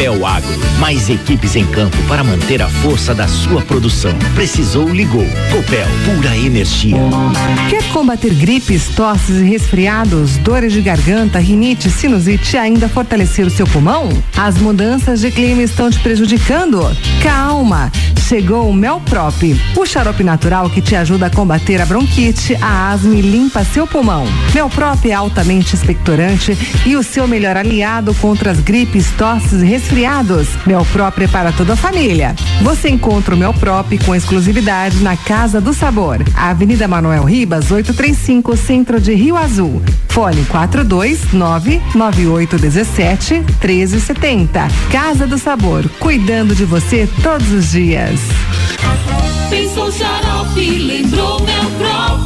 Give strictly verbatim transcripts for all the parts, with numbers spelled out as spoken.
Copel Agro, mais equipes em campo para manter a força da sua produção. Precisou, ligou. Copel, pura energia. Quer combater gripes, tosses e resfriados, dores de garganta, rinite, sinusite e ainda fortalecer o seu pulmão? As mudanças de clima estão te prejudicando? Calma! Chegou o Melprop, o xarope natural que te ajuda a combater a bronquite, a asma e limpa seu pulmão. Melprop é altamente expectorante e o seu melhor aliado contra as gripes, tosses e resfriados. Melprop é para toda a família. Você encontra o Melprop com exclusividade na Casa do Sabor, Avenida Manuel Ribas, oitocentos e trinta e cinco, Centro de Rio Azul. Fone quatro dois nove nove oito um sete um três sete zero. Casa do Sabor, cuidando de você todos os dias. Pensou xarope, lembrou Melprop.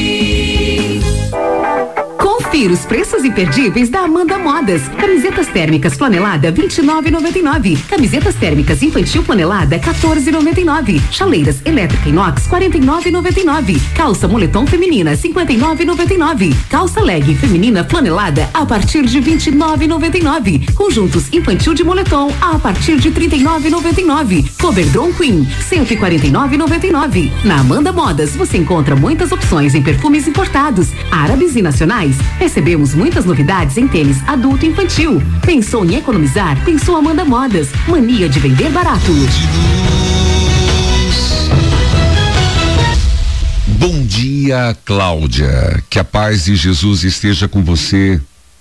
Confira os preços imperdíveis da Amanda Modas. Camisetas térmicas flanelada vinte e nove e noventa e nove. Camisetas térmicas infantil flanelada quatorze e noventa e nove. Chaleiras elétrica inox quarenta e nove e noventa e nove. Calça moletom feminina cinquenta e nove e noventa e nove. Calça leg feminina flanelada a partir de vinte e nove e noventa e nove. Conjuntos infantil de moletom a partir de trinta e nove e noventa e nove. Coverdron Queen cento e quarenta e nove e noventa e nove. Na Amanda Modas você encontra muitas opções em perfumes importados, árabes e nacionais. Recebemos muitas novidades em tênis adulto e infantil. Pensou em economizar? Pensou Amanda Modas. Mania de vender barato. Bom dia, Cláudia. Que a paz de Jesus esteja com você.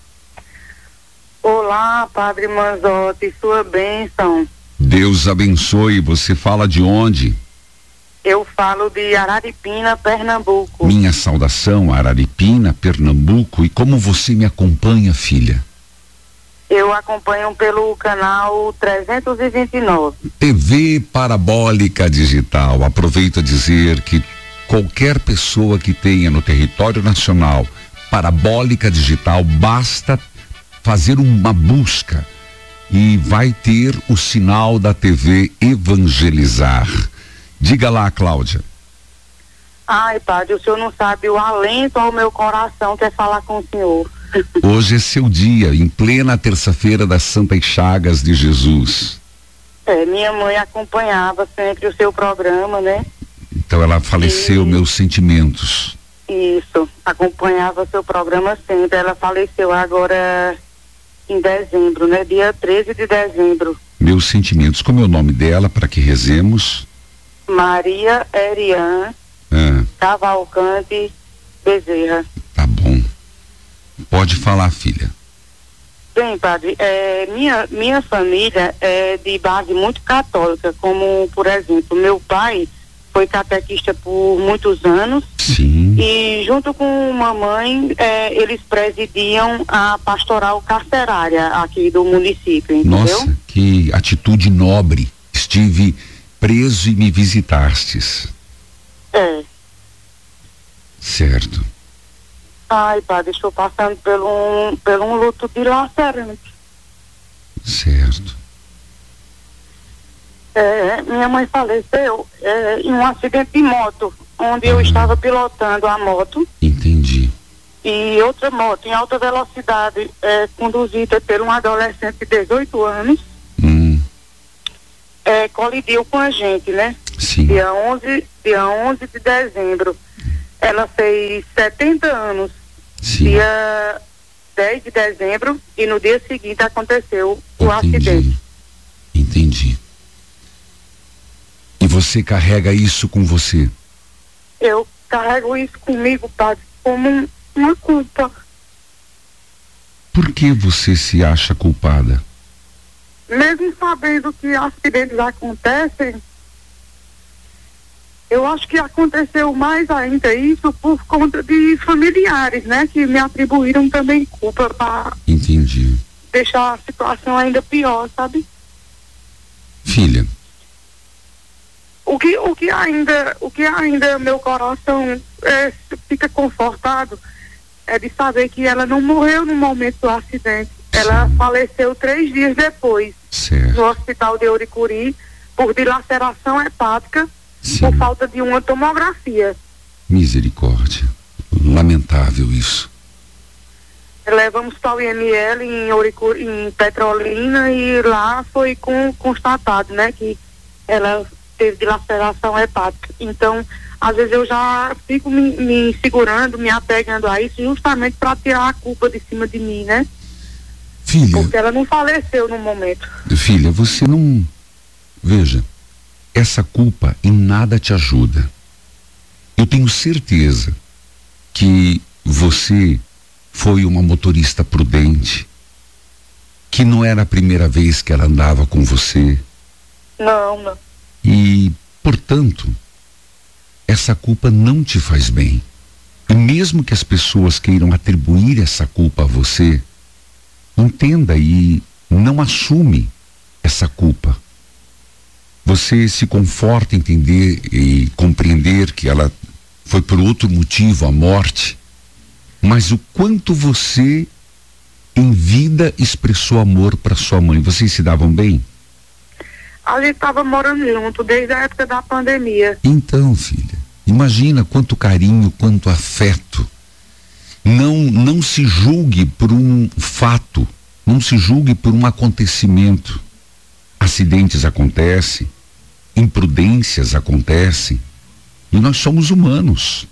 Olá, Padre Manzotti, sua bênção. Deus abençoe. Você fala de onde? Eu falo de Araripina, Pernambuco. Minha saudação, Araripina, Pernambuco. E como você me acompanha, filha? Eu acompanho pelo canal trezentos e vinte e nove. T V Parabólica Digital. Aproveito a dizer que qualquer pessoa que tenha no território nacional Parabólica Digital, basta fazer uma busca e vai ter o sinal da T V Evangelizar. Diga lá, Cláudia. Ai, Padre, o senhor não sabe o alento ao meu coração que é falar com o senhor. Hoje é seu dia, em plena terça-feira das Santas Chagas de Jesus. É, minha mãe acompanhava sempre o seu programa, né? Então ela faleceu, e... meus sentimentos. Isso, acompanhava seu programa sempre. Ela faleceu agora em dezembro, né? Dia treze de dezembro. Meus sentimentos. Como é o nome dela, para que rezemos? Maria Erian ah. Cavalcante Bezerra. Tá bom. Pode falar, filha. Bem, padre, é, minha, minha família é de base muito católica, como, por exemplo, meu pai foi catequista por muitos anos. Sim. E junto com mamãe, é, eles presidiam a pastoral carcerária aqui do município, entendeu? Nossa, que atitude nobre. Estive preso e me visitastes. É. Certo. Ai, padre, estou passando por um, por um luto dilacerante. Certo. É, minha mãe faleceu é, em um acidente de moto, onde ah. eu estava pilotando a moto. Entendi. E outra moto em alta velocidade, é, conduzida por um adolescente de dezoito anos. Hum. É, colidiu com a gente, né? Sim. Dia onze, dia onze de dezembro. Ela fez setenta anos. Sim. Dia dez de dezembro, e no dia seguinte aconteceu o Entendi. acidente. Entendi. E você carrega isso com você? Eu carrego isso comigo, padre, como um, uma culpa. Por que você se acha culpada? Mesmo sabendo que acidentes acontecem, eu acho que aconteceu mais ainda isso por conta de familiares, né? Que me atribuíram também culpa para Entendi. deixar a situação ainda pior, sabe? Filha. O que, o que ainda, o que ainda meu coração é, fica confortado é de saber que ela não morreu no momento do acidente. Ela Sim. faleceu três dias depois, certo. no hospital de Ouricuri, por dilaceração hepática, Sim. por falta de uma tomografia. Misericórdia. Lamentável isso. Levamos para o I M L em, Ouricu, em Petrolina e lá foi com, constatado, né, que ela teve dilaceração hepática. Então, às vezes eu já fico me, me segurando, me apegando a isso justamente para tirar a culpa de cima de mim, né? Filha. Porque ela não faleceu no momento. Filha, você não... Veja, essa culpa em nada te ajuda. Eu tenho certeza que você foi uma motorista prudente, que não era a primeira vez que ela andava com você. Não, não. E, portanto, essa culpa não te faz bem. E mesmo que as pessoas queiram atribuir essa culpa a você, entenda e não assume essa culpa. Você se conforta em entender e compreender que ela foi por outro motivo a morte, mas o quanto você em vida expressou amor para sua mãe. Vocês se davam bem? A gente estava morando junto desde a época da pandemia. Então, filha, imagina quanto carinho, quanto afeto. Não, não se julgue por um fato, não se julgue por um acontecimento. Acidentes acontecem, imprudências acontecem, e nós somos humanos.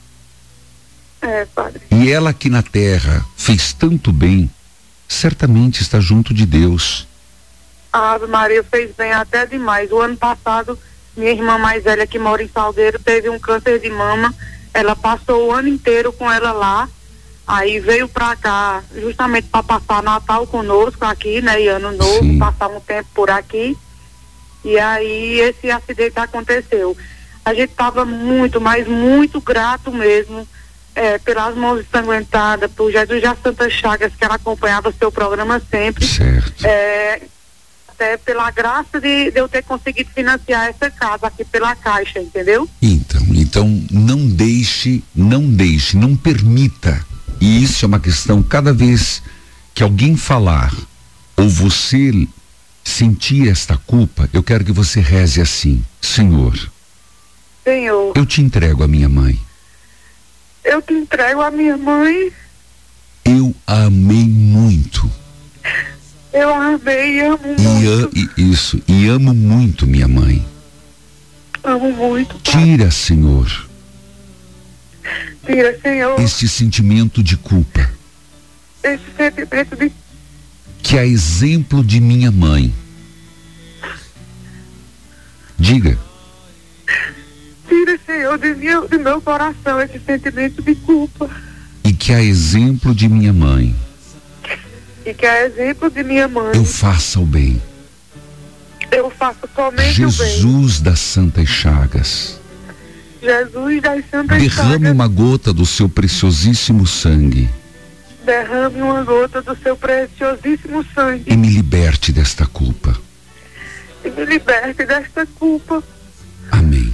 É, padre. E ela aqui na terra fez tanto bem, certamente está junto de Deus. A Ave Maria fez bem até demais. O ano passado, minha irmã mais velha, que mora em Salgueiro, teve um câncer de mama. Ela passou o ano inteiro com ela lá. Aí veio pra cá justamente para passar Natal conosco aqui, né? E Ano Novo, Sim. passar um tempo por aqui. E aí esse acidente aconteceu. A gente estava muito, mas muito grato mesmo, é, pelas mãos ensanguentadas, por Jesus das Santas Chagas, que ela acompanhava seu programa sempre. Certo. É, até pela graça de, de eu ter conseguido financiar essa casa aqui pela Caixa, entendeu? Então, então não deixe, não deixe, não permita. E isso é uma questão, cada vez que alguém falar ou você sentir esta culpa, eu quero que você reze assim: Senhor, Senhor, eu te entrego a minha mãe. eu te entrego a minha mãe. Eu a amei muito. Eu a amei e amo E, muito. a, e isso, e amo muito minha mãe. Amo muito. Pai. Tira, Senhor, Tira, Senhor, este sentimento de culpa, esse sentimento de... que a exemplo de minha mãe. Diga. Tira, Senhor, de meu, de meu coração esse sentimento de culpa. E que a exemplo de minha mãe, E que a exemplo de minha mãe, eu faça o bem. eu faço somente o bem. Jesus das Santas Chagas, Jesus das Santas derrame Chagas, uma gota do seu preciosíssimo sangue derrame uma gota do seu preciosíssimo sangue e me liberte desta culpa. e me liberte desta culpa. Amém.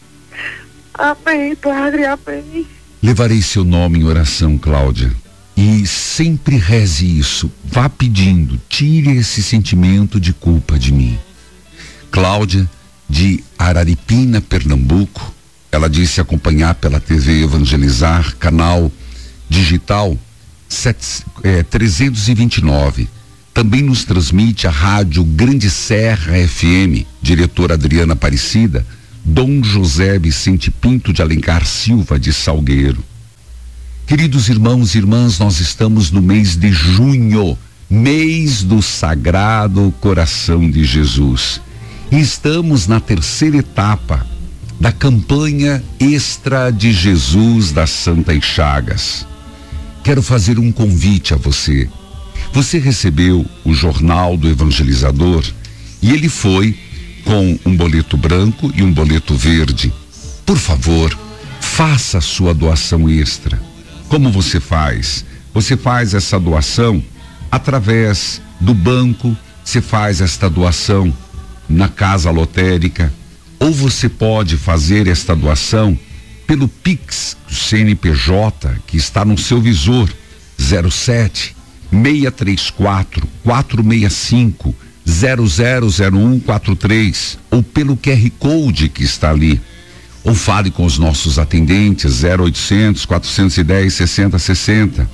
Amém, Padre, amém. Levarei seu nome em oração, Cláudia, e sempre reze isso. Vá pedindo, tire esse sentimento de culpa de mim. Cláudia, de Araripina, Pernambuco, ela disse acompanhar pela T V Evangelizar, canal digital sete, é, trezentos e vinte e nove. Também nos transmite a rádio Grande Serra F M, diretora Adriana Aparecida, Dom José Vicente Pinto de Alencar Silva, de Salgueiro. Queridos irmãos e irmãs, nós estamos no mês de junho, mês do Sagrado Coração de Jesus. E estamos na terceira etapa da campanha Extra de Jesus das Santas Chagas. Quero fazer um convite a você. Você recebeu o jornal do evangelizador e ele foi com um boleto branco e um boleto verde. Por favor, faça a sua doação extra. Como você faz? Você faz essa doação através do banco, você faz esta doação na casa lotérica, ou você pode fazer esta doação pelo Pix do C N P J, que está no seu visor, zero sete, seis três quatro, quatro seis cinco, zero zero zero um quatro três, ou pelo Q R Code que está ali. Ou fale com os nossos atendentes, zero oitocentos, quatrocentos e dez, sessenta sessenta.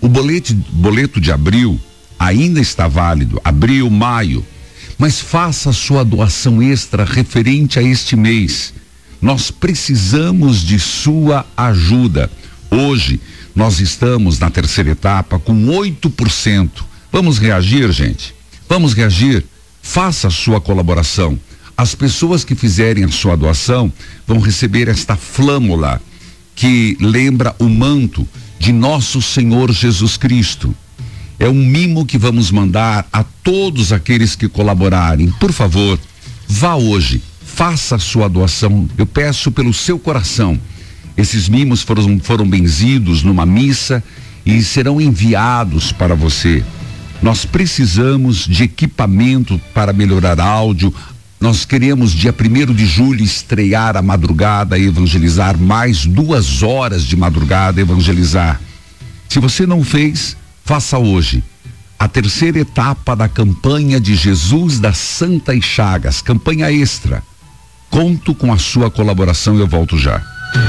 O boleto, boleto de abril ainda está válido, abril, maio, mas faça a sua doação extra referente a este mês. Nós precisamos de sua ajuda. Hoje nós estamos na terceira etapa com oito por cento. Vamos reagir, gente? Vamos reagir? Faça a sua colaboração. As pessoas que fizerem a sua doação vão receber esta flâmula que lembra o manto de nosso Senhor Jesus Cristo. É um mimo que vamos mandar a todos aqueles que colaborarem. Por favor, vá hoje, faça a sua doação. Eu peço pelo seu coração. Esses mimos foram, foram benzidos numa missa e serão enviados para você. Nós precisamos de equipamento para melhorar áudio. Nós queremos, dia primeiro de julho, estrear a madrugada e evangelizar, mais duas horas de madrugada evangelizar. Se você não fez, faça hoje. A terceira etapa da campanha de Jesus das Santas Chagas, campanha extra. Conto com a sua colaboração e eu volto já.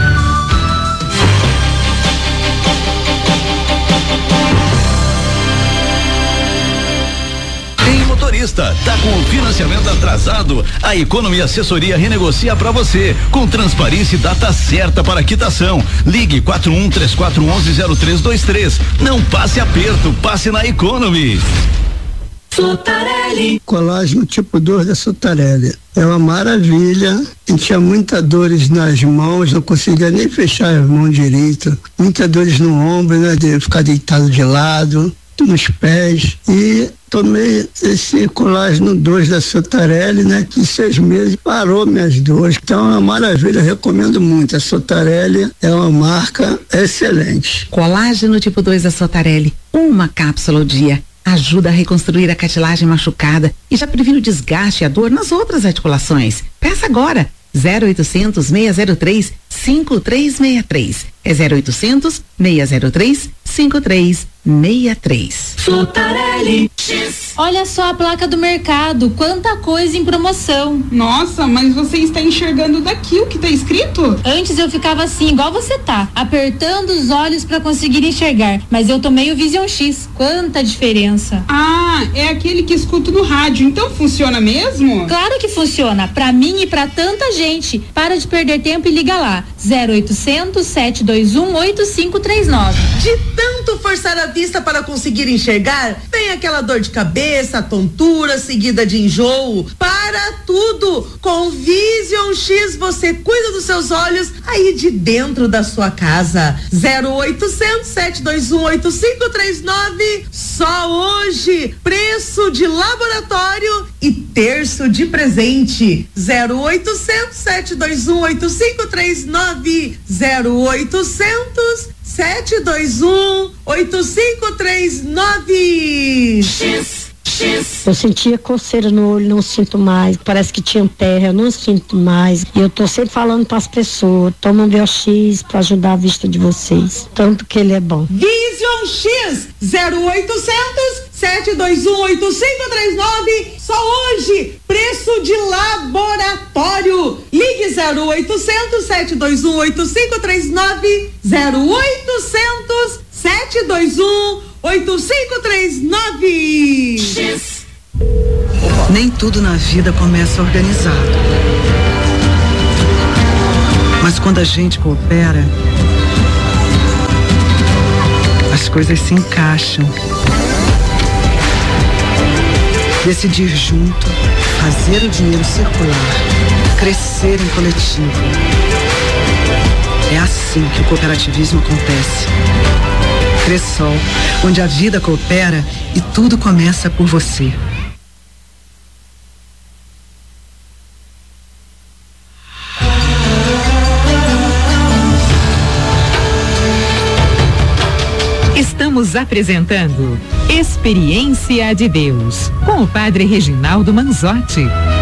Tá com o financiamento atrasado? A Economia Assessoria renegocia para você, com transparência e data certa para quitação. Ligue quatro um três quatro um um zero três dois três. Não passe aperto, passe na Economy. Sotarelli. Colágeno tipo dois da Sotarelli. É uma maravilha. Eu tinha muitas dores nas mãos, não conseguia nem fechar as mãos direito. Muitas dores no ombro, né? De ficar deitado de lado, nos pés. E tomei esse colágeno dois da Sotarelli, né? Que em seis meses parou minhas dores. Então é uma maravilha, eu recomendo muito. A Sotarelli é uma marca excelente. Colágeno tipo dois da Sotarelli. Uma cápsula ao dia. Ajuda a reconstruir a cartilagem machucada e já previne o desgaste e a dor nas outras articulações. Peça agora. zero oitocentos, seis zero três, cinco três seis três. É zero oitocentos, seis zero três, cinco três seis três. Sotarelli. Olha só a placa do mercado, quanta coisa em promoção. Nossa, mas você está enxergando daqui o que está escrito? Antes eu ficava assim, igual você tá, apertando os olhos para conseguir enxergar, mas eu tomei o Vision X, quanta diferença. Ah, é aquele que escuto no rádio, então funciona mesmo? Claro que funciona, para mim e para tanta gente. Para de perder tempo e liga lá, zero oitocentos, sete dois um, oito cinco três nove. De tanto forçar a vista para conseguir enxergar, vem aquela dor de cabeça, tontura, seguida de enjoo. Para tudo! Com Vision X você cuida dos seus olhos aí de dentro da sua casa. zero oitocentos, sete dois um, oito cinco três nove. Só hoje, preço de laboratório e terço de presente. zero oitocentos, sete dois um, oito cinco três nove. zero oitocentos, sete dois um, oito cinco três nove. X, X. Eu sentia coceira no olho, não sinto mais. Parece que tinha terra, eu não sinto mais. E eu tô sempre falando para as pessoas, toma um B O X para ajudar a vista de vocês. Tanto que ele é bom. Vision X, zero oitocentos, sete dois um, oito cinco três nove. Só hoje, preço de laboratório. Ligue zero oitocentos, sete dois um, oito cinco três nove. zero oitocentos, sete dois um, oito cinco três nove. X. Nem tudo na vida começa organizado. Mas quando a gente coopera, as coisas se encaixam. Decidir junto, fazer o dinheiro circular, crescer em coletivo. É assim que o cooperativismo acontece. Cressol, onde a vida coopera e tudo começa por você. Estamos apresentando Experiência de Deus com o Padre Reginaldo Manzotti.